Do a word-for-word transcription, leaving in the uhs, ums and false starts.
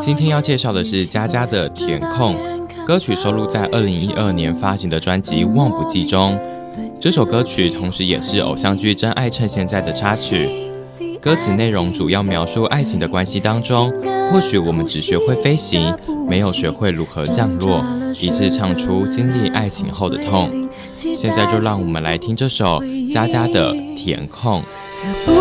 今天要介绍的是佳佳的《填空》，歌曲收录在二零一二年发行的专辑《忘不记》中。这首歌曲同时也是偶像剧《真爱趁现在》的插曲。歌词内容主要描述爱情的关系当中，或许我们只学会飞行，没有学会如何降落，以致唱出经历爱情后的痛。现在就让我们来听这首佳佳的《填空》。 可不